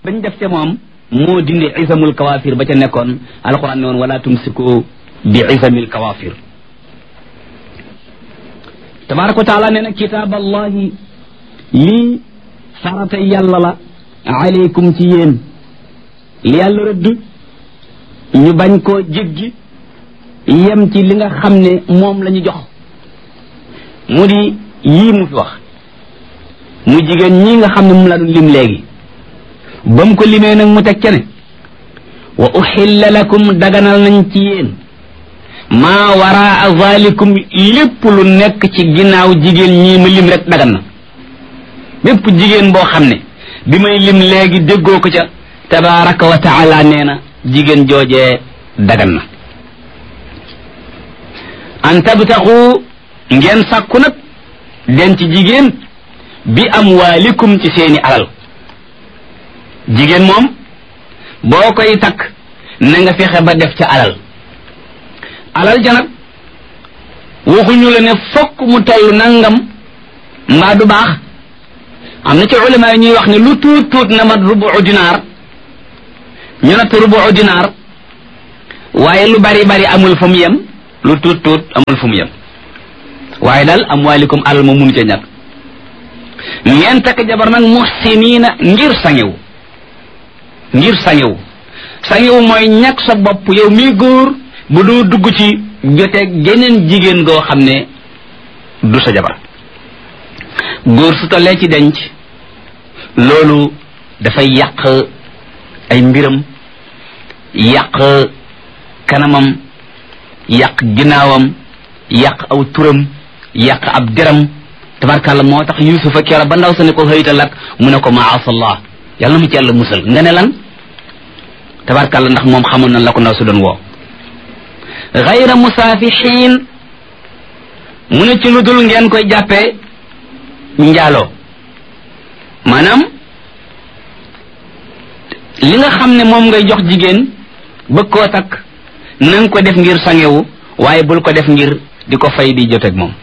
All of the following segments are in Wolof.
bañ def ca moom moo dindi isamul kawafir ba ca nekkoon alquran ne woon wala tumsiku bi isamil kawafir tabaraka wa taala nee na kitaaballahi lii farata yàlla la aleykum ci yéen li yàlla rëdd ñu bañ koo jéggi yem ci li nga xam ne moom la ñu jox mu di yii mu fi wax mu jigéen ñi nga xam ne moom la doon lim léegi ba mu ko limee nag mu teg ca ne wa uxilla lakum daganal nañ ci yéen maa waraa zalikum lépp lu nekk ci ginnaaw jigéen ñii ma lim rek dagan na bépp jigéen boo xam ne bi may lim léegi déggoo ko ca tabaraka wa taala nee na jigéen joojee dagan na an tabtaxu ngeen sàkku nag denc jigéen bi amwaalikum ci seeni alal jigéen moom boo koy takk na nga fexe ba def ca alal ja nag waxuñu la ne fokk mu toll nangam mbaa du baax am na ci ulama yi ñuy wax ne lu tuut tuut na mat rubu dinaar ñu natt rubu dinaar waaye lu bari bari amul fu mu yem lu tuut tuut amul fu mu yem waaye daal amwaalikum alal ma mun ca ñàkk ngeen takk jabar nag muhsiniina ngir sangewu mooy ñàkk sa bopp yow mii góor bu doo dugg ci joteeg geneen jigéen goo xam ne du sa jabar góor su tollee ci denc loolu dafay yàq ay mbiram yàq kanamam yàq ginnaawam yàq aw turam yàq ab deram tabarkàlla moo tax yusufa keroog ba ndaw sa ne ko xëytal ak mu ne ko maasallah yàlla mu ci yàlla musal nga ne lan tabarkàlla ndax moom xamoon na la ko ndaw su doon woo gayra musaafixiin mu ne ci lu dul ngeen koy jàppee njaaloo maanaam li nga xam ne moom ngay jox jigéen bëgg koo takk na nga ko def ngir sangewu waaye bul ko def ngir di ko fay di joteeg moom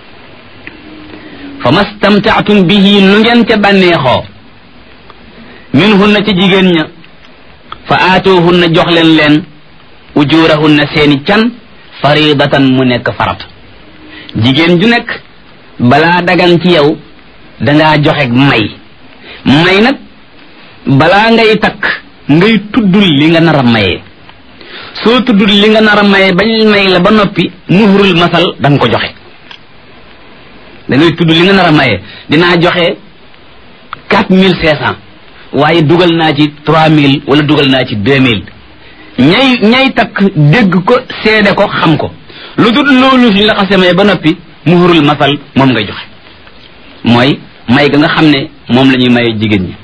fa mastamtaatum bihi lu ngeen ca bànneexoo minhunna ci jigéen ña fa aatuhunna jox leen ujurahunna seeni can faridatan mu nekk farat jigéen ju nekk balaa dagan ci yow dangaa joxe may nag balaa ngay takk ngay tuddul li nga nar a mayee soo tuddul li nga nar a mayee bañ may la ba noppi muhrul masal da nga ko joxe da ngay tudd li nga nar a mayee dinaa joxe 4500 waaye dugal naa ci 3000 wala dugal naa ci 2000 ñay takk dégg ko seede ko xam ko lu dul loolu suñ la xasee may ba noppi muhrul masal moom ngay joxe mooy may ga nga xam ne moom la ñuy maye jigéen ñi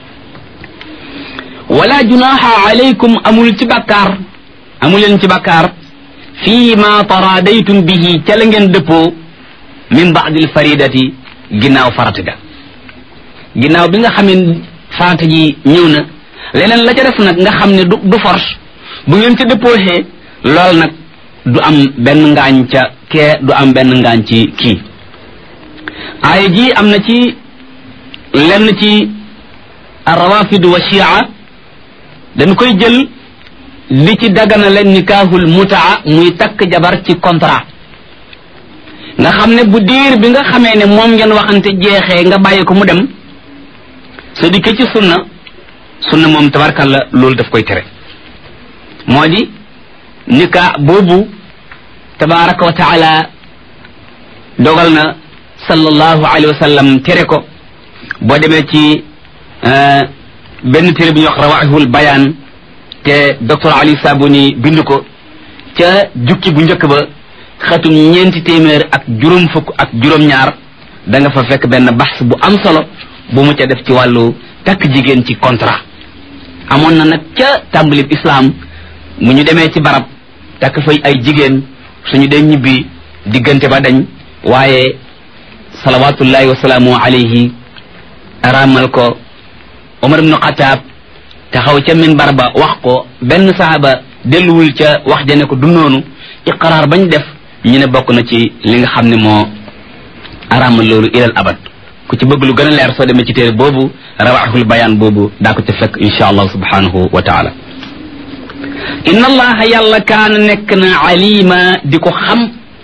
wala junaha alaykum amuleen ci bàkkaar fii ma taradaytum bihi ca la ngeen dëppoo min baadil faridati ginnaaw farata ga ginnaaw bi nga xam ne farata ji ñëw na leneen la ca def nag nga xam ne du force bu ngeen ca dëppooxee lool nag du am benn ngaañ ca kee du am benn ngaañ ci kii aaya ji am na ci lenn ci rawafid wa shia dañ koy jël di ci dagana leen nikaahul mutaa muy takk jabar ci contrat nga xam ne bu diir bi nga xamee ne moom ngeen waxante jeexee nga bàyyi ko mu dem soo dikkee ci sunna moom tabarkàlla loolu daf koy tere moo di nikaa boobu tabaraka wa taala dogal na sallallahu alayhi wa sallam tere ko boo demee ci benn téere bi ñuy wax rawaahul bayaan te docteur Ali Sabuni bind ko ca jukki bu njëkk ba xatum 400 ak juróom fukk ak juróom-ñaar da nga fa fekk benn baxs bu am solo bu mu ca def ci wàllu takk jigéen ci contrat amoon na nag ca tàmbalib islam mu ñu demee ci barab takk fay ay jigéen suñu dee ñibbi diggante ba dañ waaye salawatullahi wasalaamu alayhi araamal ko Umar ibn Xataab taxaw ca minbar ba wax ko benn saaba delluwul ca wax ja ne ko du noonu iqraar bañ def ñu ne bokk na ci li nga xam ne moo araamal loolu ilal abad ku ci bëgg lu gën a leer soo demee ci téere boobu rawaxul bayaan boobu daa ko ca fekk insha allah subhanahu wa taala. inna allaha yàlla kaana nekk na alima di ko xam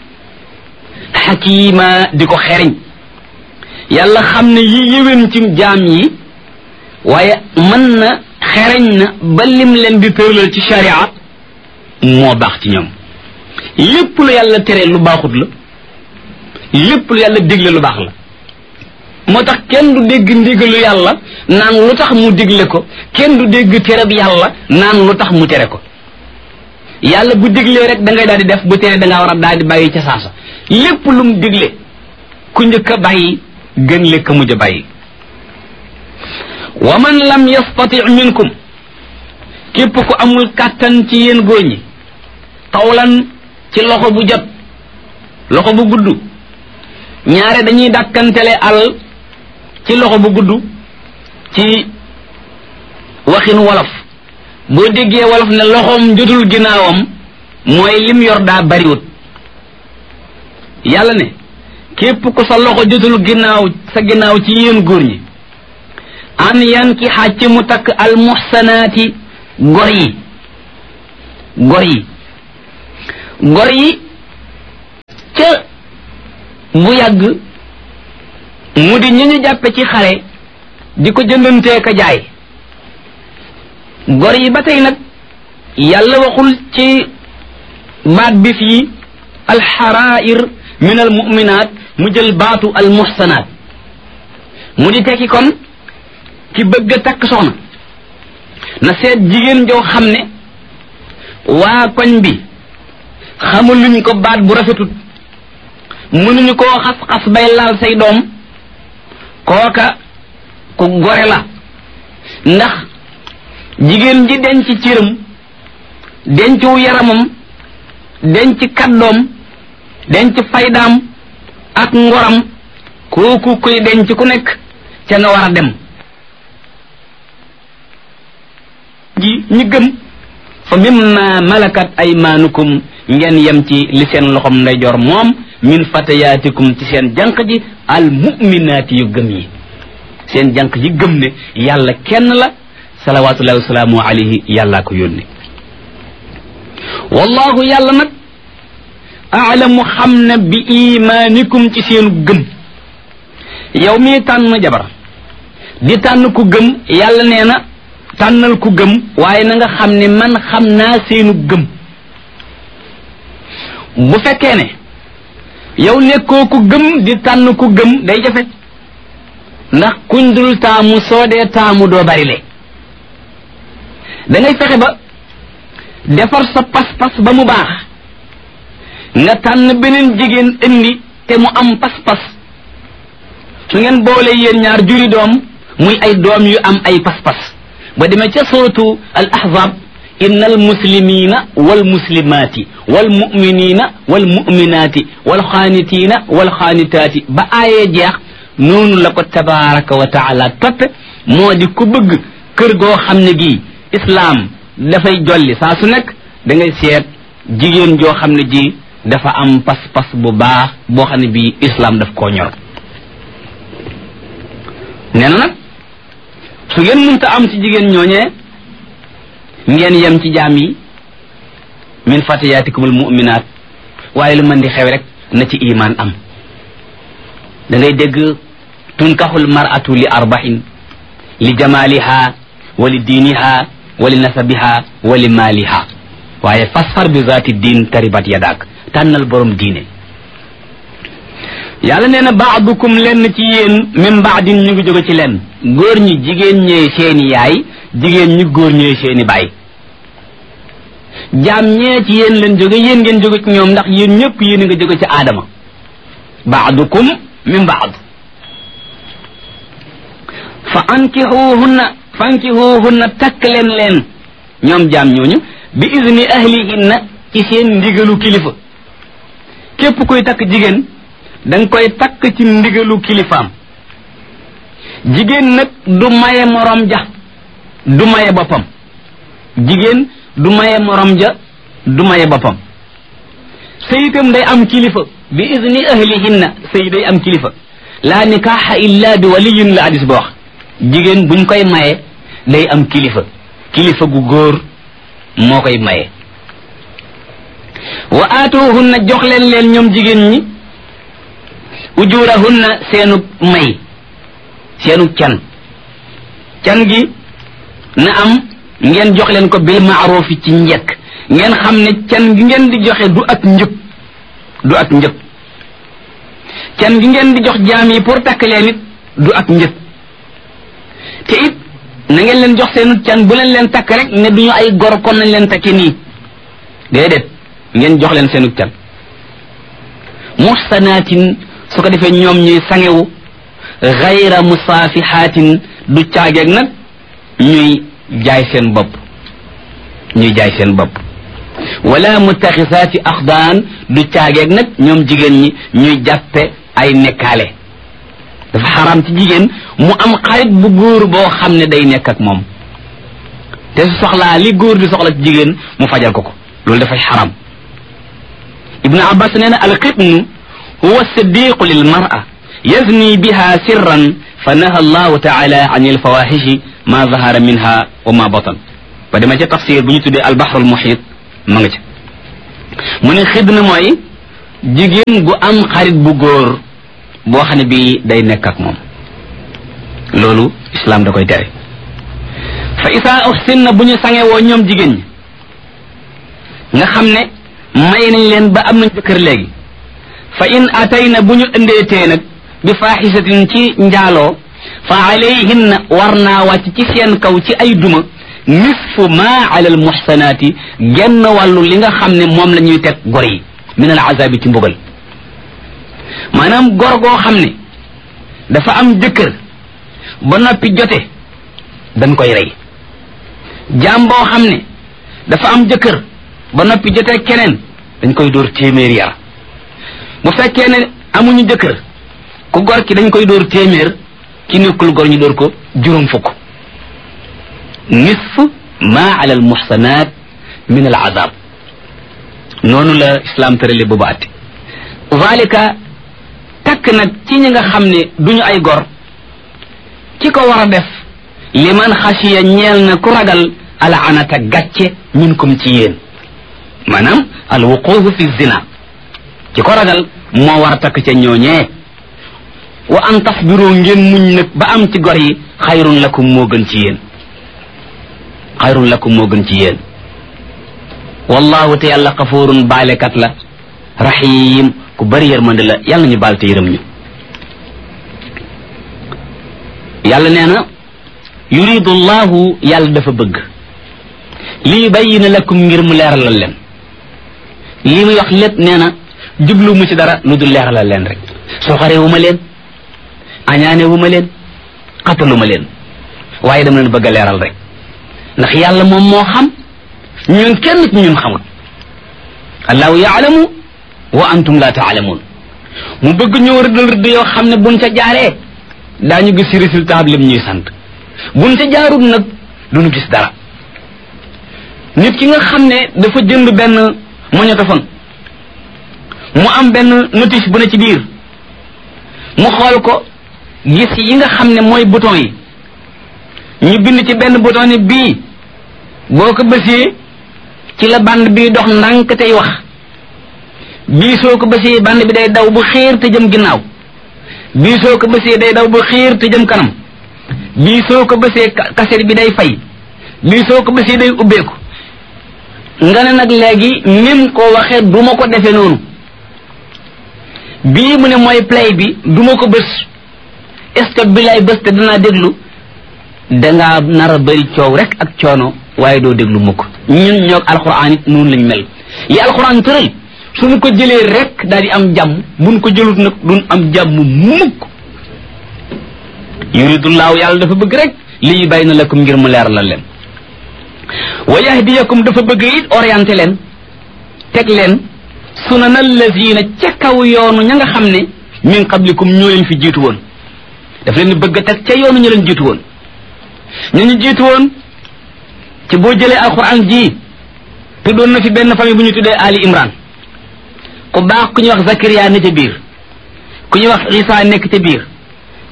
xakima di ko xeriñ yàlla xam ne yi yéwén ci jaam yi waaye mën na xereñ na ba lim leen di tëralal ci sharia moo baax ci ñoom. lépp lu yàlla tere lu baaxut la lépp lu yàlla digle lu baax la moo tax kenn du dégg ndigalu yàlla naan lu tax mu digle ko kenn du dégg tereb yàlla naan lu tax mu tere ko. yàlla bu diglee rek da ngay daal di def bu tere da ngaa war a daal di bàyyi ca saasa lépp lu mu digle ku njëkk a bàyyi gën le ka mujj a bàyyi. wa man lam yastati minkum képp ku amul kàttan ci yéen góor ñi tawlan ci loxo bu jot loxo bu gudd ñaare dañuy dàkkantele al ci loxo bu gudd ci waxin wolof boo déggee wolof ne loxoom jotul ginnaawam mooy lim yor daa bariwut. yàlla ne képp ku sa loxo jotul ginnaaw sa ginnaaw ci yéen góor ñi an yan ki xàcc mu takk al muhsanaati gor yi gor yi ca bu yàgg mu di ñu jàppe ci xare di ko jëndantee ka jaay gor yi ba tey nag yàlla waxul ci baat bi fii alxarair min al muminat mu jël baatu al muhsanaat mu di tekki kon ki bëgg a takk soxna na seet jigéen joo xam ne waa koñ bi xamul luñ ko baat bu rafetut mënuñu koo xas-xas bay laal say doom kooka ku gore la ndax jigéen ji denc cëram dencu yaramam denc kàddoom denc faydaam ak ngoram kooku koy denc ku nekk ca nga war a dem ji ñi gëm fa mimma malakat aymaanukum ngeen yem ci li seen loxom ndeyjoor moom min fatayaatikum ci seen jànq ji al mu'minaati yu gëm yi seen jànq ji gëm ne yàlla kenn la salawaatullahi wa salaamu alayhi yàllaa ko yónni wallahu yàlla nag aalamu xam na bi imaanikum ci seenu gëm yow mii tànn jabar di tànn ku gëm yàlla nee na tànnal ku gëm waaye na nga xam ne man xam naa seenu gëm bu fekkee ne yow nekkoo ku gëm di tànn ku gëm day jafe ndax kuñ dul taamu soo dee taamu doo bari le da ngay fexe ba defar sa pas-pas ba mu baax nga tànn beneen jigéen indi te mu am pas-pas su ngeen boole yéen ñaar juri doom muy ay doom yu am ay pas-pas ba demee ca suratu al ahzab inna al muslimina wal muslimati wal muminina wal muminati wal xaanitina wal xaanitaati ba aayee jeex noonu la ko tabaraka wa taala toppe moo di ku bëgg kër goo xam ne gii islaam dafay jolli saa su nekk da ngay seet jigéen joo xam ne ji dafa am pas-pas bu baax boo xam ne bii islaam daf koo ñor nee na nag su ngeen mënta am ci jigéen ñooñee ngeen yem ci jaam yi min fatayaatikumul mu'minaat waaye lu mën di xew rek na ci iman am da ngay dégg tunkaxul mar'atu li arba'in li jamaliha wa li diiniha wa li nasabiha wa li maaliha waaye fasfar bi zaati diin taribat yadak tànnal borom diine yàlla nee na baadukum lenn ci yéen min baadin ñu ngi jóge ci lenn góor ñi jigéen ñee seeni yaay jigéen ñi góor ñee seeni baay jaam ñee ci yéen leen jóge yéen ngeen jóge ci ñoom ndax yéen ñëpp yéen a nga jóge ci aadama baadukum min baad fa ankixuhunna takk leen ñoom jaam ñooñu bi izni ahlihinna ci seen ndigalu kilifa képp koy takk jigéen danga koy takk ci ndigalu kilifaam jigéen nag du maye morom ja du maye boppam jigéen du maye morom ja du maye boppam sëy itam day am kilifa bi izni ahlihinna sëy day am kilifa laa nikaaxa illa bi waliyin la hadis ba wax jigéen buñ koy maye day am kilifa gu góor moo koy maye. wa aatuhunna jox leen ñoom jigéen ñi ujurahunna seenu may seenu can gi na am ngeen jox leen ko bil ma'ruf ci njëkk ngeen xam ne can gi ngeen di joxe du ak njëg can gi ngeen di jox jaam yi pour takk leen it du ak njëg te it na ngeen leen jox seenu can bu leen takk rek ne duñu ay gor kon nañ leen takki nii déedéet ngeen jox leen seenu can muhsanatin su ko defee ñoom ñuy sangewu gayra musaafihatin du caageeg nag ñuy jaay seen bopp wala mutaxisaati axdaan du caageeg nag ñoom jigéen ñi ñuy jàppe ay nekkaale dafa xaraam ci jigéen mu am xarit bu góor boo xam ne day nekk ak moom te su soxlaa li góor di soxla ci jigéen mu fajal ko loolu dafay xaraam. Ibnu Abbas nee na alxitnu huwa siddiqu lil mar'a yazni biha sirran fa naha allahu taala an alfawahishi ma zahara minha wa ma batan ba dama ca tafsir bu ñu tuddee albahrul muhit ma nga ca mu ne xidna mooy jigéen gu am xarit bu góor boo xam ne bii day nekk ak moom loolu islam da koy tere. fa isa uhsinna bu ñu sangewoo ñoom jigéen ñi nga xam ne may nañ leen ba am nañ jëkkër léegi fa in atayna bu ñu ëndeetee nag bi faaxisatin ci njaaloo fa alayhinna war naa wàcc ci seen kaw ci ay duma nisfu ma ala al muhsanaati genn wàllu li nga xam ne moom la ñuy teg gor yi min al azabi ci mbugal maanaam gor goo xam ne dafa am jëkkër ba noppi jote dañ koy rey jaam boo xam ne dafa am jëkkër ba noppi jote keneen dañ koy dóor téeméeri yar bu fekkee ne amuñu jëkkër ku gor ki dañ koy dóor téeméer ki nekkul gor ñu dóor ko juróom fukk nisf ma ala al muhsanat min al azab noonu la islam tërale boobu atti zalika takk nag ci ñi nga xam ne duñu ay gor ki ko war a def liman xasiya ñeel na ku ragal al anata gàcce minkum ci yéen maanaam al wuqufu fi zina ki ko ragal moo war a takk ca ñooñee wa an tasbiru ngeen muñ nag ba am ci gor yi xayrun lakum moo gën ci yéen wallahu te yàlla xafuurun baalekat la rahim ku bari yërmande la yàlla ñu baal te yërëm ñu. yàlla nee na yuridu llahu yàlla dafa bëgg li yubayyina lakum ngir mu leeralal leen li muy wax lépp nee na jublu mu ci dara lu dul leeralal leen rek soxare wu ma leen añaane wu ma leen xatalu ma leen waaye dama leen bëgg a leeral rek ndax yàlla moom moo xam ñun kenn ci ñun xamul allahu yaalamu wa antum la taalamuun mu bëgg ñëw rëdd yoo xam ne buñ ca jaaree daañu gis ci résultat bi lim ñuy sant buñ ca jaarul nag duñu gis dara. nit ki nga xam ne dafa jënd benn magnétophone mu am benn notice bu ne ci biir mu xool ko gis yi nga xam ne mooy bouton yi ñu bind ci benn bouton ni bii boo ko bësee ci la bande bi dox ndànk tey wax bii soo ko bësee bande bi day daw bu xiir te jëm ginnaaw bii soo ko bësee day daw bu xiir te jëm kanam bii soo ko bësee cassette bi day fay bii soo ko bësee day ubbeeku nga ne nag léegi nim ko waxee du ma ko defee noonu bii mu ne mooy play bi du ma ko bës stop bi lay bës te danaa déglu dangaa nar a bëri coow rek ak coono waaye doo déglu mukk ñun ñoog alxuraan it noonu lañ mel li alxuraan tëral suñu ko jëlee rek daal di am jàmm buñ ko jëlut nag duñ am jàmm mukk yuridullahu yàlla dafa bëgg rek li yubayna lakum ngir mu leer la leen wa yahdiyakum dafa bëgg it orienté leen teg leen sunana allazina ca kaw yoonu ña nga xam ne min qablikum ñoo leen fi jiitu woon daf leen bëgg a teg ca yoonu ñu leen jiitu woon ñu jiitu woon ci boo jëlee alquran ji tuddoon na fi benn famille bu ñu tuddee Ali Imran ku baax ku ñuy wax Zakariya ne ca biir ku ñuy wax Isa nekk ca biir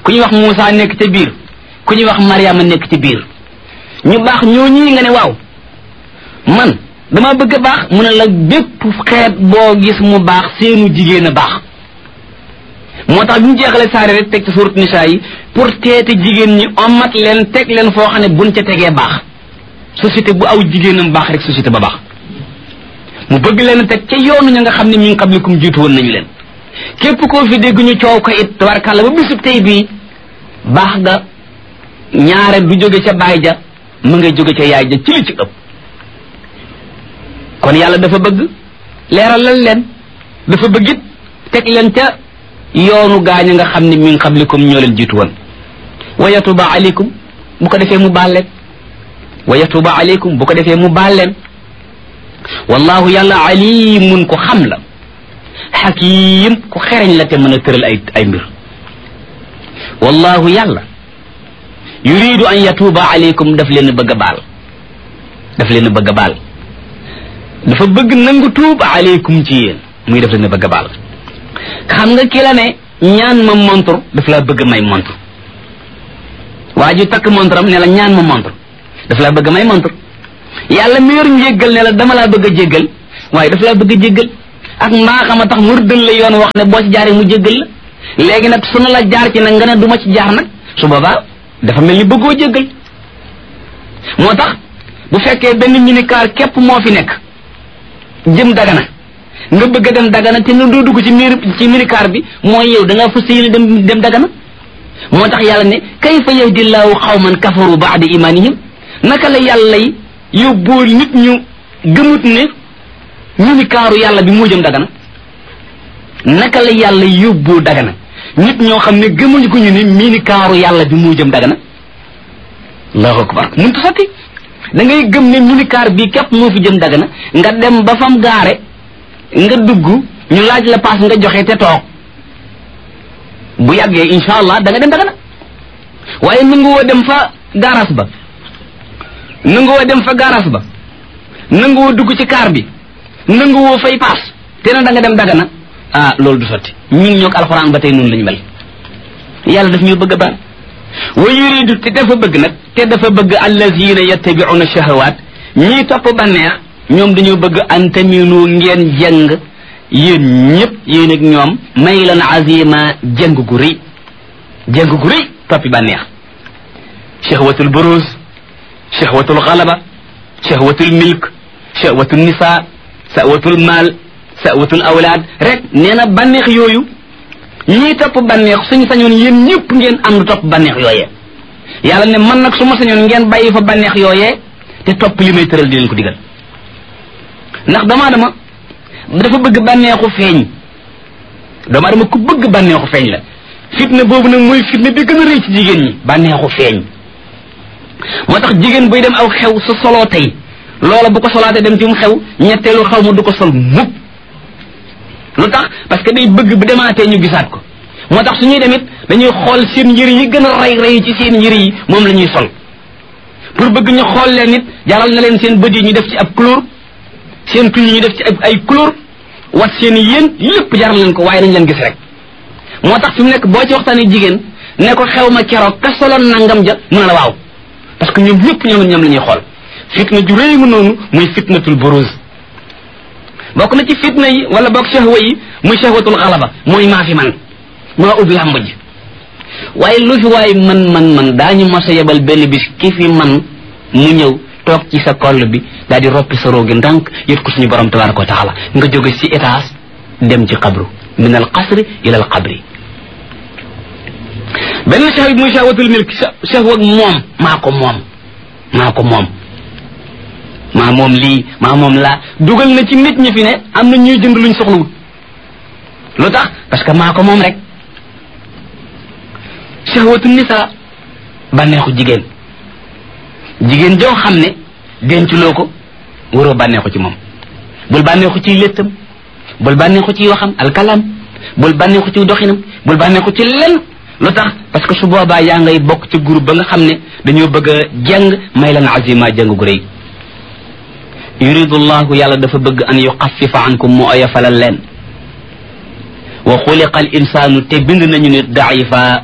ku ñuy wax Muusa nekk ca biir ku ñuy wax Mariama nekk ci biir ñu baax ñooñi nga ne waaw man dama bëgg a baax mu ne la bépp xeet boo gis mu baax seenu jigéen a baax moo tax bi ñu jeexale saare rek teg ci suurat Nisaa yi pour teete jigéen ñi omat leen teg leen foo xam ne buñ ca tegee baax société bu aw jigéenam baax rek société ba baax mu bëgg leen teg ca yoonu ña nga xam ne min qablikum jiitu woon nañu leen képp koo fi dégg ñu coow ko it tabarkàlla ba bisub tey bii baax ga ñaare du jóge ca baay ja mu ngay jóge ca yaay ja ci li ci ëpp kon yàlla dafa bëgg leeralal leen dafa bëgg it teg leen ca yoonu gaañ nga xam ne min qablikum ñoo leen jiitu woon wa yatuba aleykum bu ko defee mu baal leen wa yatuba aleykum bu ko defee mu baal leen wallahu yàlla alimun ko xam la xakim ku xereñ la te mën a tëral ay mbir wallahu yàlla yuridu an yatuba aleykum daf leen bëgg a baal daf leen bëgg a baal dafa bëgg nangu tuub aleykum ci yéen muy daf leen bëgg a baal xam nga ki la ne ñaan ma montre daf laa bëgg may montre waa ji takk montre am ne la ñaan ma montre daf laa bëgg may montre yàlla mi yor njéggal ne la dama laa bëgg a jéggal waaye daf laa bëgg a jéggal ak mbaaxam a tax mu rëddal la yoon wax ne boo ci jaaree mu jéggal la léegi nag su na la jaar ci nag nga ne du ma ci jaar nag su boobaa dafa mel ni bëggoo jéggal moo tax bu fekkee benn minicar képp moo fi nekk jëm Dagana nga bëgg a dem Dagana te nga doo dugg ci minicar bi mooy yow da ngaa fas yéene dem Dagana moo tax yàlla ne kayfa yahdillahu qawman kafaru ba'da imanihim naka la yàlla yóbboo nit ñu gëmut ne minikaaru yàlla bi moo jëm Dagana naka la yàlla yóbboo Dagana nit ñoo xam ne gëmuñu ko ñu ne minikaaru yàlla bi moo jëm Dagana allahu akbar mënut a sotti da ngay gëm ne minikaar bi képp moo fi jëm Dagana nga dem ba fam gaare nga dugg ñu laaj la paas nga joxe te toog bu yàggee insha allah da nga dem Dagana waaye nanguwoo dem fa garage ba nanguwoo dem fa garage ba nanguwoo dugg ci kaar bi nanguwoo fay paas te na da nga dem Dagana ah loolu du sotti ñun ñoo ko alxuraan ba tey noonu lañu mel yàlla daf ñu bëgg a baal wa yuridu te dafa bëgg nag te dafa bëgg allazina yattabi'una shahawaat ñii topp banneex ñoom dañoo bëgg an tamilu ngeen jeng yéen ñëpp yéen ak ñoom maylan azima jeng gu rëy toppi banneex shahwatul buruz shahwatul ghalaba shahwatul milk shahwatul nisa shahwatul maal shahwatul awlaad rek nee na banneex yooyu ñii topp banneex suñu sañoon yéen ñëpp ngeen ànd topp banneex yooyee yàlla ne man nag su ma sañoon ngeen bàyyi fa banneex yooyee te topp li may tëral di leen ko digal ndax doomu aadama dafa bëgg bànneexu feeñ doomu aadama ku bëgg bànneexu feeñ la fitna boobu nag mooy fitna bi gën a rëy ci jigéen ñi bànneexu feeñ moo tax jigéen buy dem aw xew su soloo tey loola bu ko solaatee dem ci mu xew ñetteelu xew ma du ko sol mukk lu tax parce que day bëgg bu demaatee ñu gisaat ko moo tax su ñuy demit dañuy xool seen yëre yi gën a rey ci seen yëre yi moom la ñuy sol pour bëgg ñu xool leen nit jaral na leen seen bët yi ñu def ci ab couleur seen tuñ ñu def ci ay couleur wat seen yéen lépp jaral leen ko waaye nañ leen gis rek moo tax fi mu nekk boo ci waxtaanee jigéen ne ko xew ma keroog ka soloon nangam ja mu ne la waaw parce que ñoom ñëpp ñoom la ñuy xool fitna ju rëy mu noonu muy fitnatul buruz bokk na ci fitna yi wala bokk shahwa yi muy shahwatul xalaba mooy maa fi man maa ubbi làmb ji waaye lu fi waaye man daañu mos a yebal benn bis ki fi man mu ñëw toog ci sa koll bi daal di roppi sa roogi ndànk yët ko suñu borom tabaraka wa taala nga jóge ci étage dem ci xabru min al qasri ila al qabri benn shahwa muy shahwatul milk shahwa moom maa moom lii maa moom laa dugal na ci nit ñi fi ne am na ñuy jënd luñ soxlawut lu tax parce que maa ko moom rek shahwatu nisa bànneexu jigéen joo xam ne denculoo ko waroo bànneexu ci moom bul bànneexu ciy léttam bul bànneexu ciy waxam alkalam bul bànneexu ci doxinam bul bànneexu ci lenn lu tax parce que su boobaa yaa ngay bokk ci groupe ba nga xam ne dañoo bëgg a jàng may lan azima jàng gu rëy yuridu llahu yàlla dafa bëgg an yuxafifa ankum mu oyofalal leen wa xuliqa al insaanu te bind nañu nit daifa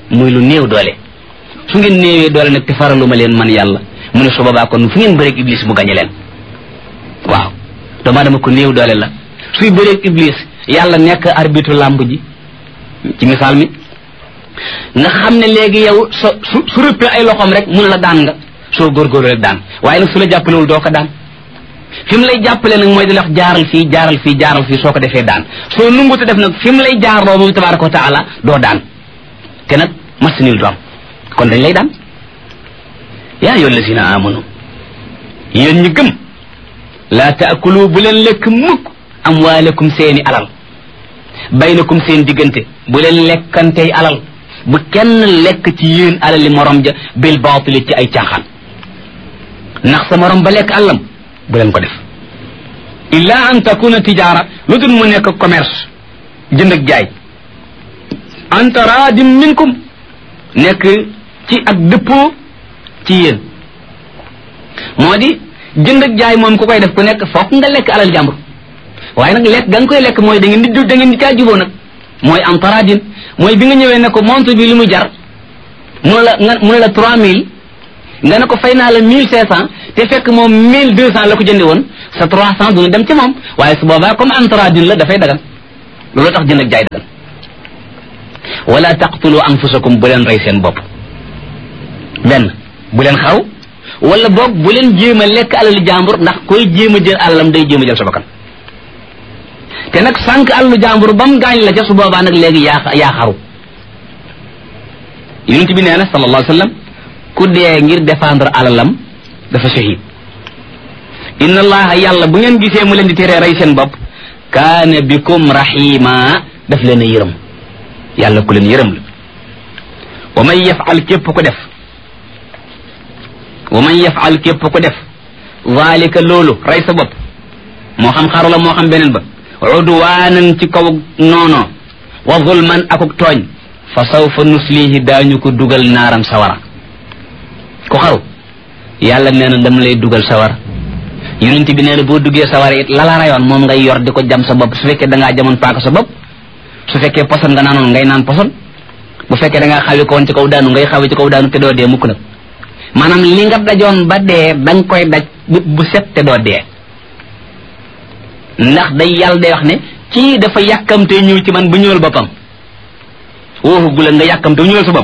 muy lu néew doole su ngeen néewee doole nag te faraluma leen man yàlla mu ne su boobaa kon fu ngeen bëreeg iblis mu gañe leen waaw doomu aadama ko néew doole la suy bëreeg iblis yàlla nekk arbitre làmb ji ci misaal mi nga xam ne léegi yow su rëppee ay loxoom rek mun la daan nga soo góorgóorlu rek daan waaye nag su la jàppalewul doo ko daan fi mu lay jàppale nag mooy di la wax jaaral fii soo ko defee daan soo nunguta def nag fi mu lay jaarloo moom tabaraka wa taala doo daan te nag masinil du am kon dañ lay daan yaa ayyuha allazina amanu yéen ñi gëm laa taakulu bu leen lekk mukk amwaalakum seeni alal baynakum seen diggante bu leen lekkantey alal bu kenn lekk ci yéen alali morom ja bil baatili ci ay caaxaan ndax sa morom ba lekk àllam bu leen ko def illa an takuna tijaara lu dul mu nekk commerce jënd ak jaay an taraadim minkum nekk ci ak dëppoo ci yéen moo di jënd ak jaay moom ku koy def ku nekk fokk nga lekk alal jàmbur waaye nag lekk ga nga koy lekk mooy da ngeen di caa juboo nag mooy am taradin mooy bi nga ñëwee ne ko montre bi li mu jar mu ne la 3000 nga ne ko fay naa la 1500 te fekk moom 1200 la ko jënde woon sa 300 duna dem ci moom waaye su boobaa comme am taradin la dafay dagan loolu tax jënd ak jaay dagan wala taqtulu anfusakum bu leen rey seen bopp benn bu leen xaw wala boog bu leen jéem a lekk alalu jàmbur ndax koy jéem a jël alalam day jéem a jël sa bakkan te nag sànq alalu jàmbur ba mu gaañ la ca su boobaa nag léegi yaa xaru yonent bi nee na sallallahu alayhi wa sallam ku dee ngir défendre alalam dafa shahid inna allaha yàlla bu ngeen gisee mu leen di teree rey seen bopp kaana bikum rahima daf leen a yërëm yàlla ku leen yërëm la wa man yafal képp ko def wa man yafal képp ko def zalika loolu rey sa bopp moo xam xaru la moo xam beneen ba udwaanan ci kaw noono wa zulman akuk tooñ fa sawfa nuslihi daañu ko dugal naaram sawara ku xaru yàlla nee na dama lay dugal sawara yonent bi nee na boo duggee sawara it lala rayoon moom ngay yor di ko jam sa bopp su fekkee da ngaa jamoon paaka sa bopp su fekkee poson nga naanoon ngay naan poson bu fekkee da ngaa xawi ko woon ci kaw daanu ngay xawi ci kaw daanu te doo dee mukk nag maanaam li nga dajoon ba dee da nga koy daj bu set te doo dee ndax day yàlla day wax ne kii dafa yàkkamte ñëw ci man ba ñëwal boppam woofu gula nga yàkkamte ñëwal sa bopp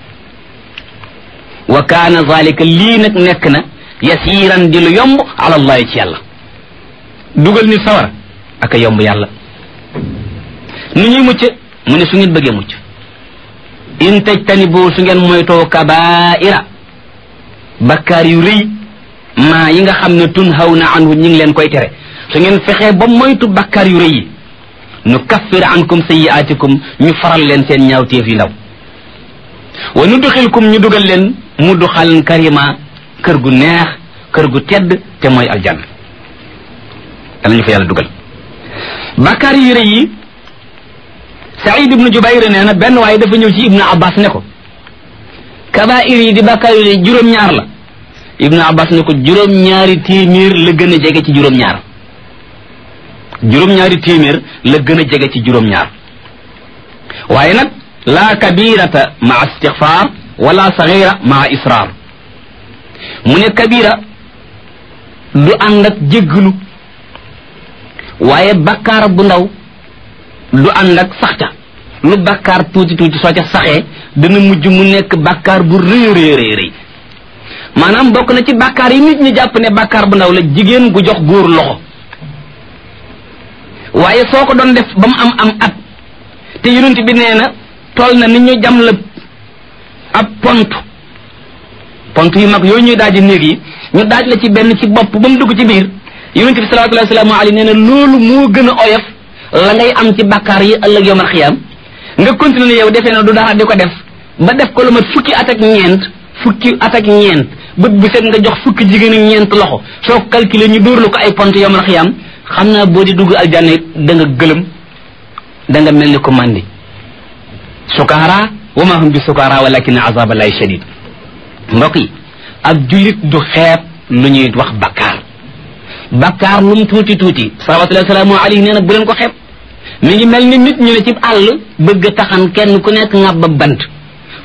wa kaana zalika lii nag nekk na yasiran di lu yomb ala allahi ci yàlla dugal nit sawara ak a yomb yàlla nu ñuy mucc mu ne su ngeen bëggee mucc in tajtanibu su ngeen moytoo kabaira bakkaar yu rëy maa yi nga xam ne tunhawna anhu ñi ngi leen koy tere su ngeen fexee ba moytu bakkaar yu rëy yi nu kaffir ankum sayyi'atikum ñu faral leen seen ñaawteef yu ndaw wa nudxilkum ñu dugal leen mudxalan karima kër gu neex kër gu tedd te mooy aljanna yàlla ñu fa yàlla dugal bakkaar yu rëy yi Saïd ibnu Jubayr nee na benn waaye dafa ñëw ci Ibnu Abbas ne ko kabaa'ir yi di bakkaar yu rëy juróom-ñaar la Ibnu Abbas ne ko juróom-ñaari téeméer la gën a jege ci juróom-ñaar juróom-ñaari téeméer la gën a jege ci juróom-ñaar waaye nag laa kabirata maa istixfaar wala sagira maa israar mu ne kabira du ànd ak jéggalu waaye bakkaar bu ndaw du ànd ak saxta lu bakkaar tuuti tuuti soo ca saxee dana mujj mu nekk bakkaar bu rëy rëy rëy maanaam bokk na ci bakkaar yi nit ñi jàpp ne bakkaar bu ndaw la jigéen gu jox góor loxo waaye soo ko doon def ba mu am at te yonent bi nee na toll na nit ñu jam la ab pont yu mag yooyu ñuy daaji néeg yi ñu daaj la ci benn ci bopp ba mu dugg ci biir yonent bi sallallahu alayhi wa sallam nee na loolu moo gën a oyof la ngay am ci bakkaar yi ëllëg yawmal xiyaam nga continuer yow defee na du dara di ko def ba def ko lu mat fukki at ak ñeent bët bu set nga jox fukki jigéen ak ñeent loxo soo calculer ñu dóor la ko ay pont yawmal xiyaam xam naa boo di dugg aljanna it da nga gëlëm da nga mel ni ko mandi sukaara wa ma hum bi sukaara walakin azab allahi shadid mbokk yi ak jullit du xeeb lu ñuy wax bakkaar lu mu tuuti tuuti salawatullahi wasalaamu alayhi nee na bu leen ko xeeb mi ngi mel ni nit ñu ne ci àll bëgg a taxan kenn ku nekk ngàbb bant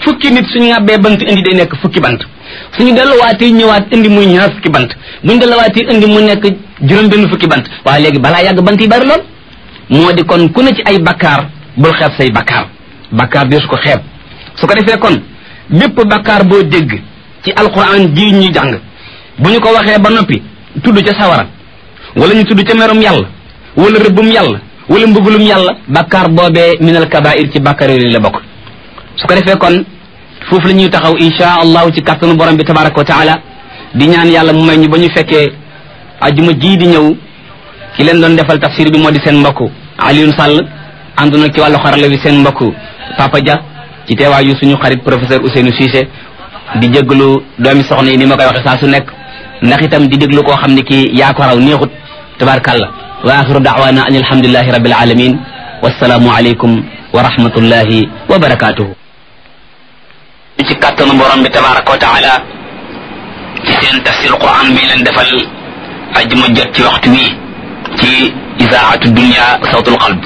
fukki nit suñu ngàbbee bant indi day nekk fukki bant suñu delluwaatee ñëwaat indi muy ñaar fukki bant buñu delluwaatee indi mu nekk juróom-benn fukki bant waaye léegi balaa yàgg bant yi bari lool moo di kon ku ne ci ay bakkaar bul xeeb say bakkaar bi su ko xeeb su ko defee kon bépp bakkaar boo dégg ci alquran ji ñuy jàng bu ñu ko waxee ba noppi tudd ca sawara wala ñu tudd ca merum yàlla wala rëbbum yàlla wala mbugulum yàlla bakkaar boobee minal kabair ci bakkaar yooyu la bokk su ko defee kon foofu la ñuy taxaw insha allahu ci kàttanu borom bi tabaraka wa taala di ñaan yàlla mu may ñu ba ñu fekkee ajuma ji di ñëw ki leen doon defal tafsir bi moo di seen mbokk Alioune Sall ànd nag ci wàllu xarala bi seen mbokk Papa Dia ci teewaayu suñu xarit professeur Ousseynou Cissé di jéggalu doomi soxna yi ni ma koy waxe saa su nekk ndax itam di déglu koo xam ne kii yaa ko raw neexut tabarkàlla wa axiru daawana an alhamdulillahi rabbil alamin wassalaamu aleykum wa rahmatullahi wa barakatuhu ci kàttanu borom bi tabaraka wa taala ci seen tafsir quran bi leen defal ajuma jot ci waxtu wi ci isaatu dunya sawtul qalb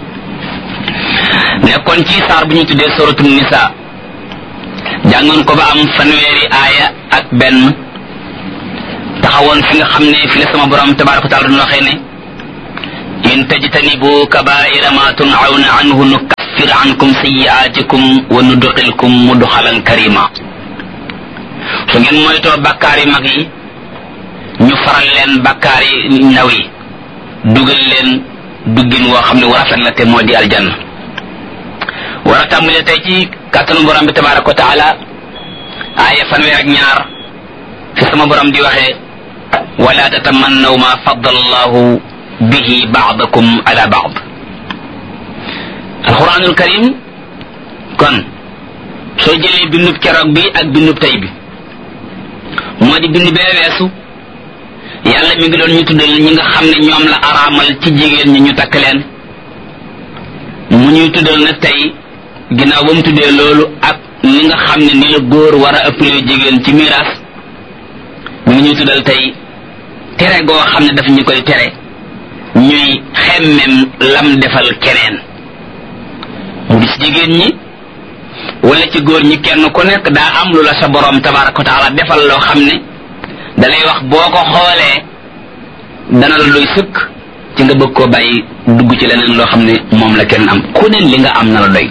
nekkoon ci saar bu ñu tuddee suratul nisa jàngoon ko ba am fanweeri aaya ak benn taxawoon fi nga xam ne fi la sama borom tabaraka wa taala doon waxee ne in tajtanibu kabaira ma tun'awna anhu nukaffir ankum sayyi'atikum wa nudkhilkum mudkhalan karima su ngeen moytoo bakkaar yi mag yi ñu faral leen bakkaar yi ndaw yi dugal leen duggin woo xam ne war a rafet la te moo di aljanna war a tàmbale tey ci kàttanu borom bi tabaraka wa taala aaya fanweer ak ñaar fi sama borom di waxee wala tatamannaw ma faddala allahu bihi ba'dakum ala ba'd alquranul karim kon soo jëlee bindub keroog bi ak bindub tey bi moo di bind bee weesu yàlla mi ngi doon ñu tuddal ñi nga xam ne ñoom la araamal ci jigéen ñi ñu takk leen mu ñuy tuddal na tey ginnaaw ba mu tuddee loolu ak ni nga xam ne ni la góor war a ëppalee jigéen ci miraas mu ngi ñuy tuddal tey tere goo xam ne dafa ñu koy tere ñuy xemmem lam defal keneen mu di ci jigéen ñi wala ci góor ñi kenn ku nekk daa am lu la sa borom tabaraka wa taala defal loo xam ne dalay wax boo ko xoolee dana la doy sëkk ci nga bëgg koo bàyyi dugg ci leneen loo xam ne moom la kenn am ku ne li nga am na la doy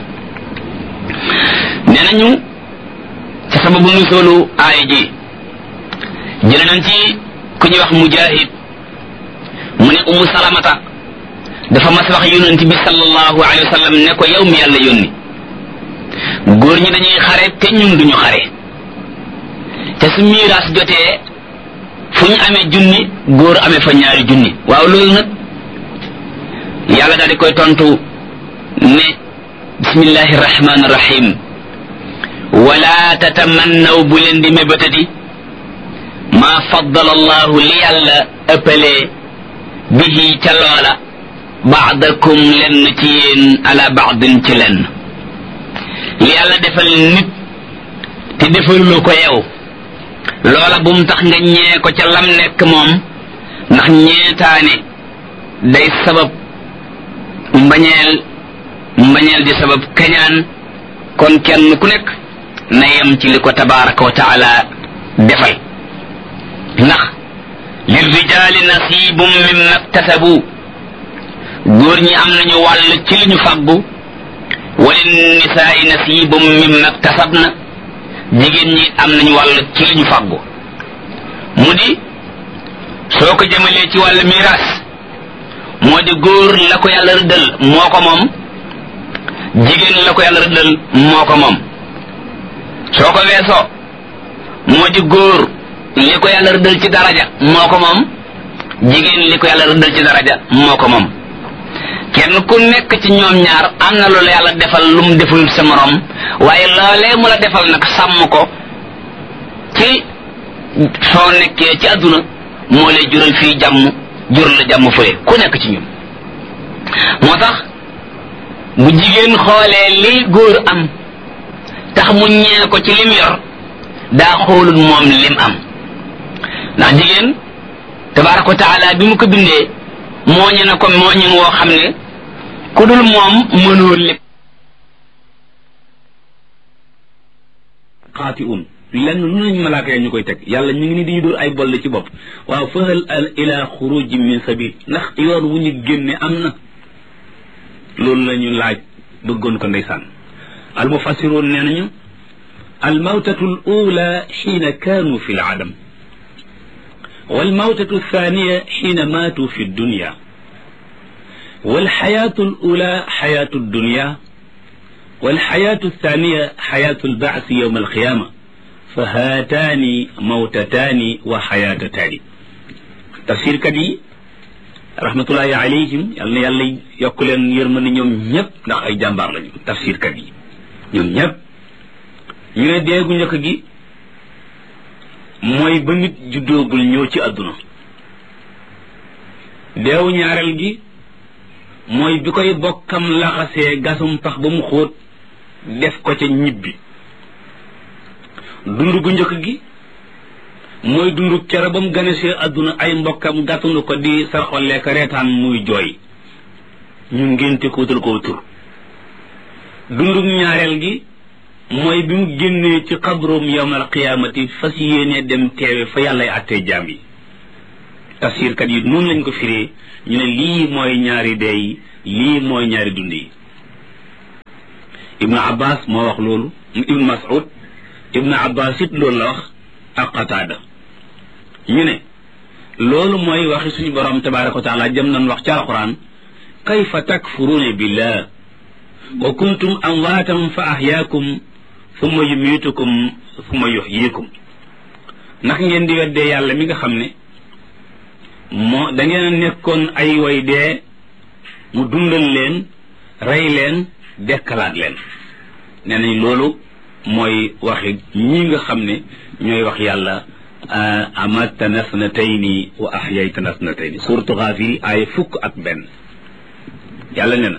nee nañu ci sababu nusoolu aaya ji jële nañ ci ku ñuy wax mujahid mu ne umu salamata dafa mas wax yonent bi sallallahu alayhi wa sallam ne ko yow mi yàlla yónni góor ñi dañuy xare te ñun duñu xare te su miiraas jotee fu ñu amee junni góor amee fa ñaari junni waaw loolu nag yàlla daal di koy tontu ne bismillahi rahmani rahim wala tatamannaw bu leen di mébatati ma faddala allahu li yàlla ëppalee bihi ca loola baadakum lenn ci yéen ala baadin ci lenn li yàlla defal nit te defaluloo ko yow loola bu mu tax nga ñee ko ca lam nekk moom ndax ñeetaane day sabab mbañeel di sabab kañaan kon kenn ku nekk na yem ci li ko tabaraka wa taala defal ndax lirrijaali nasibum mimma iktasabu góor ñi am nañu wàll ci li ñu fàggu walinnisaai nasibum mimma iktasabna jigéen ñi am nañu wàll ci li ñu fàggu mu di soo ko jëmalee ci wàll miraas moo di góor la ko yàlla rëddal moo ko moom jigéen la ko yàlla rëddal moo ko moom soo ko weesoo moo di góor li ko yàlla rëddal ci daraja moo ko moom jigéen li ko yàlla rëddal ci daraja moo ko moom kenn ku nekk ci ñoom ñaar am na loolu yàlla defal lu mu deful sa morom waaye loolee mu la defal nag sàmm ko ci soo nekkee ci àdduna moo lay jural fii jàmm jural la jàmm fële ku nekk ci ñun moo tax bu jigéen xoolee li góor am tax mu ñee ko ci lim yor daa xoolul moom lim am ndax jigéen tabaraka wa taala bi mu ko bindee mooñe na ko mooñin woo xam ne ku dul moom mënoo lépp xaati'un lenn lu nañ malaaka ya ñu koy teg yàlla ñu ngi ni di dóor ay bolle ci bopp waaw fa hal ila xurujin min sabil ndax yoon wu ñu génne am na loolu la ñu laaj bëggoon ko ndeysaan al mufassiroon nee nañu al mawtatu al ula xiina kaanu fi l adam wal mawtatu thaniya xiina maatu fi dunya wal xayaatu al ula xayaatu dunya wal xayaatu thaniya xayaatu al baasi yowma al qiyama fa haataani mawtataani wa xayaatataani tafsirkat yi rahmatullahi alayhim yal na yàlla yokk leen yërmande ñoom ñëpp ndax ay jàmbaar lañu tafsirkat yi ñoom ñëpp ñu ne deegu njëkk gi mooy ba nit juddoogul ñëw ci àdduna deewu ñaareel gi mooy bi koy bokkam laxasee gasum pax ba mu xóot def ko ca ñibbi dund gu njëkk gi mooy dundu kere ba mu ganesee àdduna ay mbokkam gàttandu ko di sarxolee ko reetaan muy jooy ñu ngénte ko wutal ko tur dundu ñaareel gi mooy bi mu génnee ci xabroom yawmal qiyaamati fas yéenee dem teewe fa yàllay àttee jaam yi tafsirkat yi noonu lañ ko firee ñu ne lii mooy ñaari dee yi lii mooy ñaari dund yi ibnu abbas moo wax loolu ibnu mas'ud ibnu abbas it loolu la wax ak qataada ñu ne loolu mooy waxi suñu borom tabaraka wa taala jëm nañ wax ci alquran kayfa takfuruuna billah wa kuntum amwaatan fa ahyaakum thumma yumiitukum thumma yuhyikum ndax ngeen di weddee yàlla mi nga xam ne moo da ngeen a nekkoon ay way dee mu dundal leen rey leen dekkalaat leen nee nañ loolu mooy waxi ñi nga xam ne ñooy wax yàlla amatana snatayni wa ahyaytana snatayni suratu Gaafir ay fukk ak benn yàlla ne na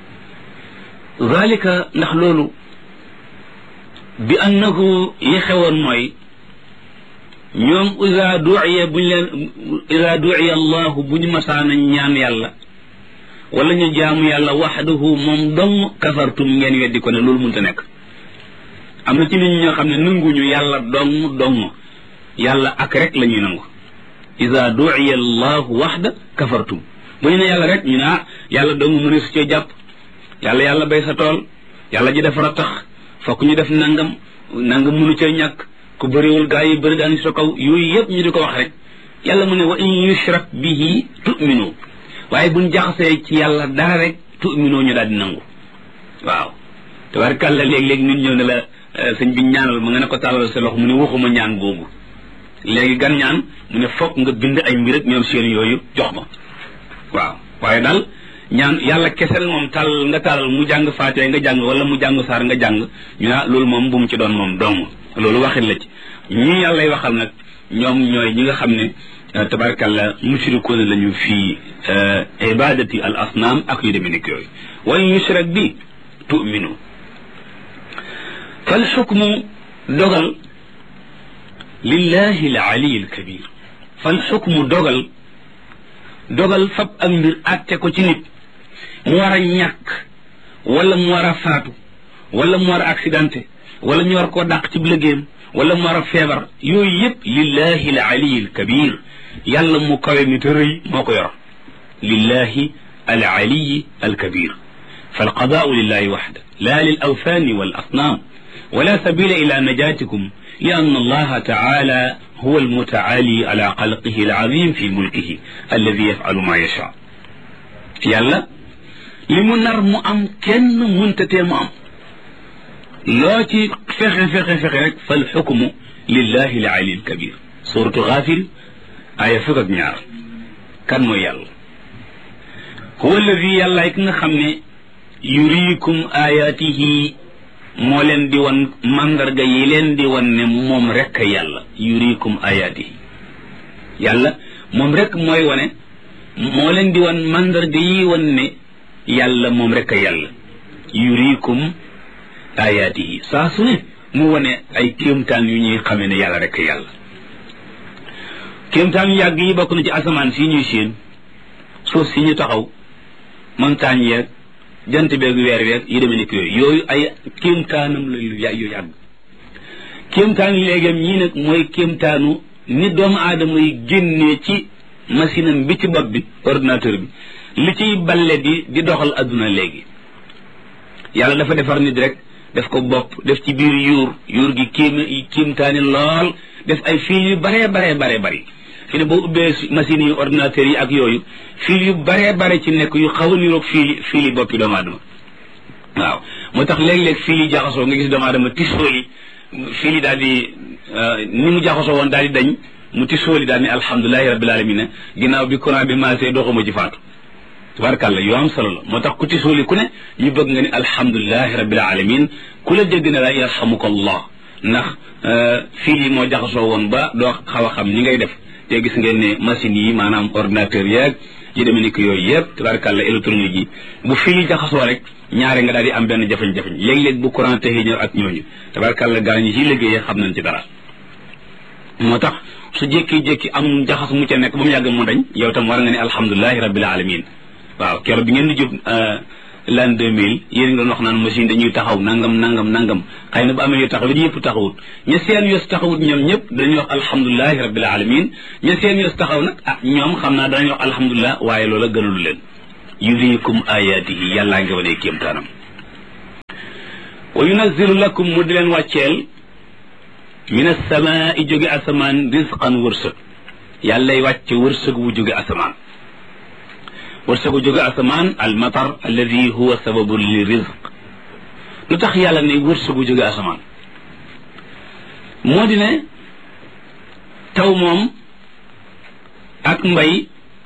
zalika ndax loolu bi annahu yi xewoon mooy ñoom ida duiya buñ leen ida duiya allahu bu ñu masaana ñaan yàlla wala ñu jaamu yàlla waxdahu moom dong kafartum ngeen weddi ko ne loolu mënta nekk am na ci nit ñi ñoo xam ne nanguñu yàlla dong yàlla ak rek la ñuy nangu ida duiya allahu waxda kafartum bu ñu ne yàlla rek ñu ne yàlla dong mu ne su cee jàpp yàlla bay sa tool yàlla ji dafa tax fokk ñu def nangam mënu cee ñàkk ku bëriwul gaa yi bëri daan sa kaw yooyu yëpp ñu di ko wax rek yàlla mu ne wa in yushrak bihi tu'minu waaye buñ jaxasee ci yàlla dara rek tu'minu ñu daal di nangu waaw tabarkàlla léeg-léeg nit ñëw ne la sëñ bi ñaanal ma nga ne ko tàllal sa loxo mu ne waxuma ñaan googu léegi gan ñaan mu ne fokk nga bind ay mbir ak ñoom seen yooyu jox ma waaw waaye daal ñaan yàlla kesel moom tàllal mu jàng faatee nga jàng wala mu jàng saar nga jàng ñu loolu moom bu mu ci doon moom dong loolu waxin la ci ñi yàllay waxal nag ñoom ñooy ñi nga xam ne tabarkàlla mushrikoon lañu fii ibadati al asnaam ak yu demee nekk yooyu wa in yushrak bi tu'minu fal xukmu dogal lillahi al ali al kabir fal xukmu dogal fab ak mbir àtte ko ci nit mu war a ñàkk wala mu war a faatu wala mu war a accidenté wala ñu war koo dàq ci liggéeyam wala mu war a feebar yooyu yëpp lillahi al ali al kabir yàlla mu kawe mi te rëy moo ko yor lillahi al ali al kabir fal qadaau lillahi waxda la lil awthani wal asnam wala sabila ila najatikum li anna allaha taala huwa almutaali ala xalqihi alazim fi mulkihi alladi yafalu ma yacha yàlla li mu nar mu am kenn muntatee mu am loo ci fexe rek fal xukmu lillahi al ali al kabir suratu Gaafir aya fukk ak ñaar kan mooy yàlla huwa alladi yàlla ki nga xam ne yuriikum ayatihi moo leen di wan mandarga yi leen di wan ne moom rek a yàlla yuriikum ayatihi yàlla moom rek mooy wane moo leen di wan mandarga yi wan ne yàlla moom rek a yàlla yuriikum ayatihi saa su ne mu wane ay kéemtaan yu ñuy xamee ne yàlla rek a yàlla kéemtaan yu yàgg yi bokk na ci asamaan si ñuy séen suuf si ñu taxaw montagne yeeg jant beeg weer weeg yi demee nekk yooyu ay kéemtaanam la yu yàgg kéemtaan léegam ñii nag mooy kéemtaanu ni doomu aadama yi génnee ci machine am bi ci bopp bi ordinateur bi li ciy balle di doxal adduna léegi yàlla dafa defar nit rek def ko bopp def ci biir yuur gi kéemtaani lool def ay fil yu baree bari fi ne boo ubbee machines yi ordinateur yi ak yooyu fil yu baree ci nekk yu xaw a niroog fil yi boppi doomu aadama waaw moo tax léeg-léeg fil yi jaxasoo nga gis doomu aadama tisóoli fil yi daal di ni mu jaxasoo woon daal di dañ mu tisóoli daal ni alhamdulilahi rabbil alamin ginnaaw bi courant bi maasee doxuma ci faatu tabarakàlla yoo am solo la moo tax ku tisóoli ku ne ñu bëgg nga ni alhamdulilahi rabbil alamin ku la dégg ne la yarhamuka allah ndax fil yi moo jaxasoo woon ba doo xaw a xam ni ngay def te gis ngeen ne machines yi maanaam ordinateur yeeg yi demee ni ko yooyu yëpp tabarakàlla électronique yi bu fil yi jaxasoo rek ñaare nga daal di am benn jafe-jafe léeg-léeg bu courant te ñëw ak ñooñu tabarakàlla gaa ñi ciy liggéeyee xam nañ ci dara moo tax su jékki-jékki am jaxas mu ca nekk ba mu yàgg mu dañ yow tam war nga ne alhamdulilahi rabbil alamin waaw keroog bi ngeen di jub l'an 2000 yéen ngi doon wax naan machine dañuy taxaw nangam xëy na bu amee yu taxaw it yëpp taxawut ña seen yos taxawut ñoom ñëpp dañuy wax alhamdulilahi rabbil alamin ña seen yos taxaw nag ñoom xam naa danañ wax alhamdulilah waaye loola gënalu leen yuriikum ayaatihi yàllaa ngi wane kéemtaanam wa yunazzilu lakum mu di leen wàcceel min as-samaa'i jóge asamaan rizqan wërsëg yàllay wàcc wërsëg wu jóge asamaan wërsëgu jóge asamaan al matar alladi huwa sababu li rizq lu tax yàlla ne wërsëgu jóge asamaan moo di ne taw moom ak mbay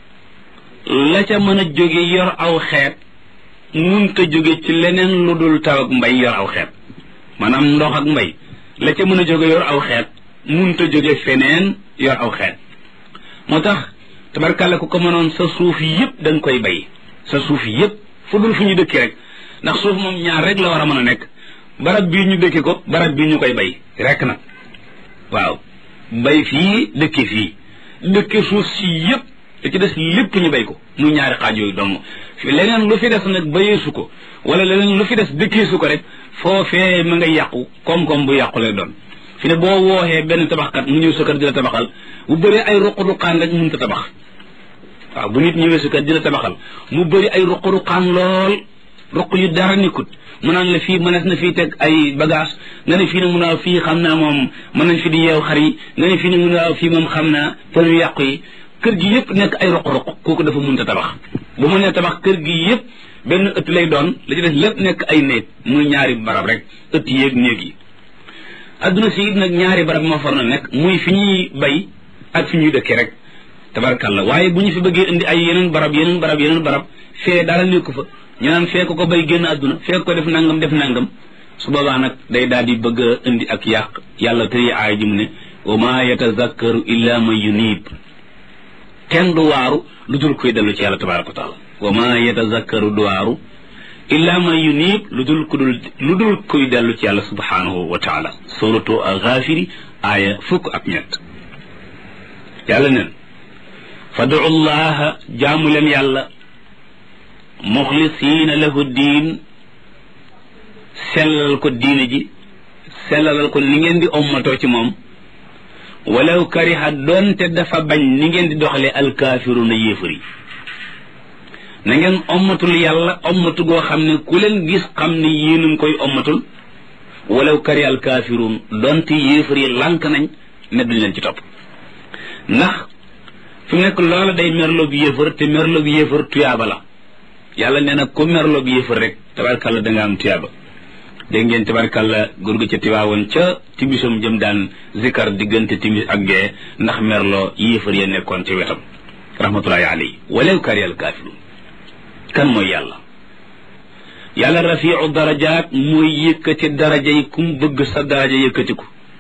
la ca mën a jóge yor aw xeet munta jóge ci leneen lu dul taw ak mbay yor aw xeet maanaam ndox ak mbay la ca mën a jóge yor aw xeet munta jóge feneen yor aw xeet moo tax tabarkàlla ku ko mënoon sa suuf yëpp da nga koy bay sa suuf yëpp fu dul fu ñu dëkki rek ndax suuf moom ñaar rek la war a mën a nekk barab bii ñu dëkki ko barab bii ñu koy bay rek nag waaw bay fii dëkki fii dëkki suuf si yëpp li ci des lépp ñu bay ko muy ñaari xaaj yooyu dong leneen lu fi des nag bayeesu ko wala leneen lu fi des dëkkeesu ko rek foofee ma nga yàqu koom-koom bu yàqu lay doon fi ne boo wooxee benn tabaxkat mu ñëw sa kër di la tabaxal bu bëree ay ruq-ruqaan rek mënut a tabax waaw bu nit ñëwee sa kër di la tabaxal mu bëri ay ruq-ruqaan lool ruq yu dara nekkut mu naan la fii mënees na fii teg ay bagage nga ne fii ne mun a fii xam naa moom mën nañ fi di yeew xar yi nga ne fii ne mun a fii moom xam naa për yu yàqu yi kër gi yëpp nekk ay ruq-ruq kooku dafa mënut a tabax bu mu nee tabax kër gi yëpp benn ëtt lay doon la ci des lépp nekk ay néeg muy ñaari barab rek ëtt yéeg néeg yi adduna si it nag ñaari barab moo far na nekk muy fi ñuy bay ak fi ñuy dëkkee rek tabarkàlla waaye bu ñu fi bëggee indi ay yeneen barab fee dara nekku fa ñu naan fee ko bay génn adduna fee ko def nangam su boobaa nag day daal di bëgg a indi ak yàq yàlla tëri aay ji mu ne wa ma yatazakkaru illa man yunib kenn du waaru lu dul koy dellu ci yàlla tabaraka wa taala wa ma yatazakkaru du waaru illa man yunib lu dul koy dellu ci yàlla subhanahu wa taala suratu al-Ghafiri aaya 1 yàlla neen fadu llaha jaamu leen yàlla muxlisiina lahu diin sellal ko diine ji sellalal ko ni ngeen di ommatoo ci moom walaw kariha doonte dafa bañ ni ngeen di doxalee alkaafiruuna yéefar yi na ngeen ommatul yàlla ommatu goo xam ne ku leen gis xam ne yéen a ngi koy ommatul walaw kariha alkaafiruun doonte yéefar yi lànk nañ ne duñ leen ci topp ndax fi mu nekk loola day merloo bi yéefar te merloo bi yéefar tuyaaba la yàlla nee na ku merloo bi yéefar rek tabarkàlla da nga am tuyaaba dégg ngeen tabarkàlla góor ga ca tiwaawoon ca timisam jëm daan zikar diggante timis ak gee ndax merloo yéefar ya nekkoon ci wetam rahmatullahi alayhi walaw kariha alkaafiruun kan mooy yàlla rafiu darajaat mooy yëkkati daraja yi kum bëgg sa daraja yëkkatiku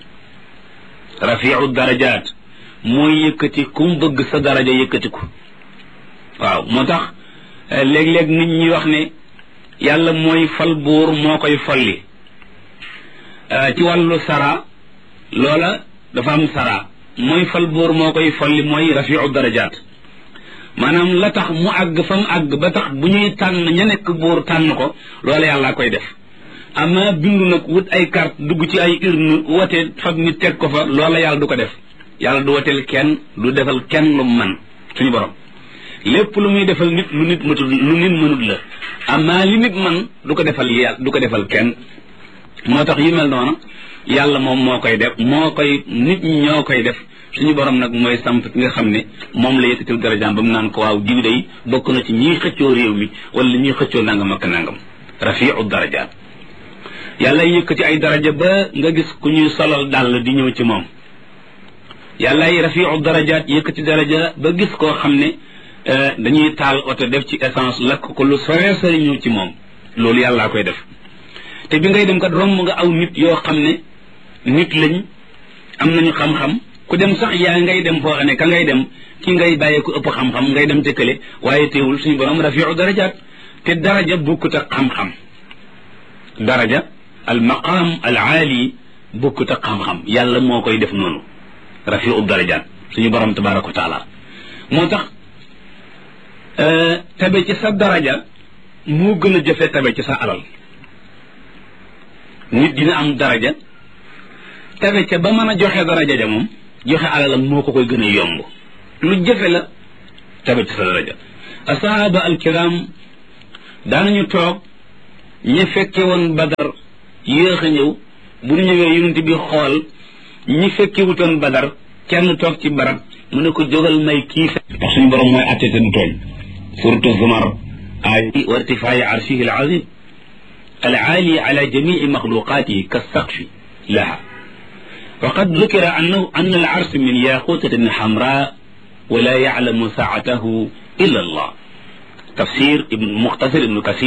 rafiu darajaat mooy yëkkati kum bëgg sa daraja yëkkatiku waaw moo tax léeg-léeg nit ñi wax ne yàlla mooy fal buur moo koy folli ci wàllu sara loola dafa am sara mooy fal buur moo koy folli mooy rafiu darajaat maanaam la tax mu àgg fa mu àgg ba tax bu ñuy tànn ña nekk buur tànn ko loola yàlla koy def ama bindu nag wut ay carte dugg ci ay urne wote fab nit teg ko fa loola yàlla du ko def yàlla du woteel kenn du defal kenn lu man suñu borom lépp lu muy defal nit lu nit mënut la ama li nit man du ko defal yàlla du ko defal kenn moo tax yu mel noonu yàlla moom moo koy def nit ñi ñoo koy def suñu borom nag mooy samp ki nga xam ne moom la yëkkatil darajaam ba mu naan ko waaw diw day bokk na ci ñiy xëccoo réew mi wala ñiy xëccoo nangam ak nangam rafiu darajaat yàlla yëkkati ay daraja ba nga gis ku ñuy solal dàll di ñëw ci moom yàlla rafiu darajaat yëkkati daraja ba gis koo xam ne dañuy taal oto def ci essence lakk ko lu sore sore ñëw ci moom loolu yàllaa koy def te bi ngay dem kat romb nga aw nit yoo xam ne nit lañ am nañu xam-xam ku dem sax yaa ngay dem foo xam ne ka ngay dem ki ngay bàyyee ku ëpp xam-xam ngay dem tëkkale waaye teewul suñu borom rafiu darajaat te daraja bokkut ak xam-xam daraja al maqaam al aali bokkut ak xam-xam yàlla moo koy def noonu rafiu darajaat suñu borom tabaraka wa taala moo tax tabe ci sa daraja moo gën a jëfe tabe ci sa alal nit dina am daraja tabe ca ba mën a joxe daraja ja moom joxe alalam moo ko koy gën a yomb lu jëfe la tabe ci sa daraja asahaba alkiram daanañu toog ñi fekke woon badar yéex a ñëw bu ñu ñëwee yonent bi xool ñi fekke wutoon badar kenn toog ci barab mu ne ko jógal may kii fe ndax suñu borom mooy atte te du tooñ suratu zumar ay wa irtifaa'i arshihi al azim al aali ala jamii maxluqaatihi ka saqfi laha وقد ذكر أن العرش من ياقوتة حمراء ولا يعلم ساعته إلا الله تفسير ابن مختصر ابن كثير